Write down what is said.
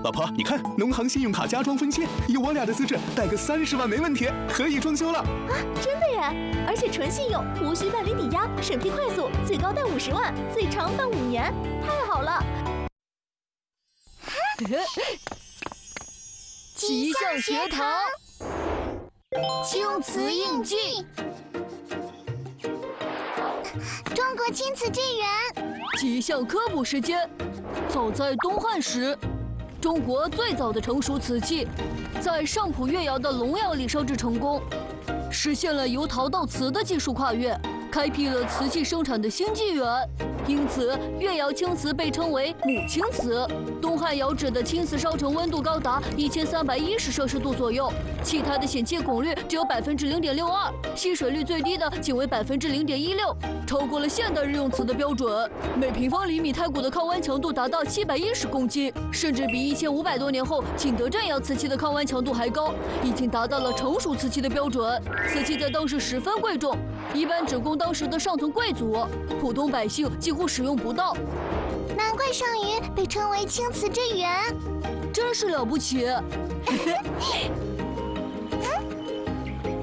老婆，你看，农行信用卡家装分期，以我俩的资质，贷个30万没问题，可以装修了。 啊，真的耶！而且纯信用，无需办理抵押，审批快速，最高贷50万，最长办5年，太好了！ 奇象学堂，青瓷印记， 中国青瓷镇园。 奇象科普时间。早在东汉时，中国最早的成熟瓷器，在上浦越窑的龙窑里烧制成功，实现了由陶到瓷的技术跨越，开辟了瓷器生产的新纪元。因此，越窑青瓷被称为母青瓷。东汉窑址的青瓷烧成温度高达1310摄氏度左右，气态的显气汞率只有0.62%，吸水率最低的仅为0.16%，超过了现代日用瓷的标准。每平方厘米胎骨的抗剜强度达到710公斤，甚至比1500多年后景德镇窑瓷器的抗剜强度还高，已经达到了成熟瓷器的标准。瓷器在当时十分贵重，一般只供当时的上层贵族，普通百姓几乎使用不到。 难怪上虞被称为青瓷镇园， 真是了不起。